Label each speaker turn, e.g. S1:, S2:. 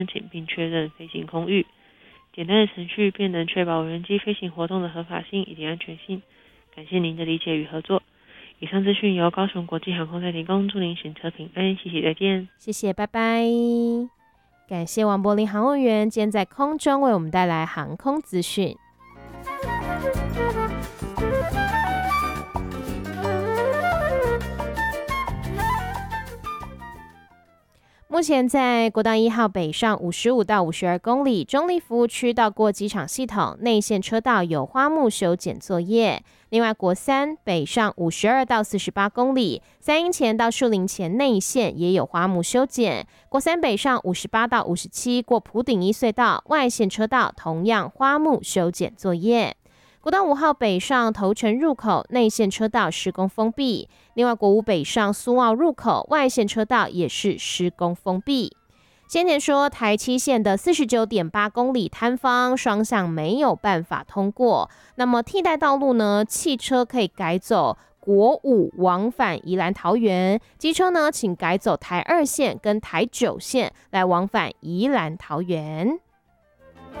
S1: 申请并确认飞行空域。简单的程序便能确保无人机飞行活动的合法性以及安全性。感谢您的理解与合作。以上资讯由高雄国际航空队提供，祝您行车平安，谢谢，再见。
S2: 谢谢，拜拜。感谢王柏林航务员今天在空中为我们带来航空资讯。目前在国道1号北上55到52公里，中立服务区到过机场系统内线车道有花木修剪作业。另外，国3北上52到48公里，三英前到树林前内线也有花木修剪。国3北上58到57过埔顶一隧道外线车道同样花木修剪作业。国道5号北上头城入口内线车道施工封闭，另外国5北上苏澳入口外线车道也是施工封闭。先前说台7线的49.8公里摊方双向没有办法通过，那么替代道路呢，汽车可以改走国5往返宜兰桃园，机车呢请改走台2线跟台9线来往返宜兰桃园。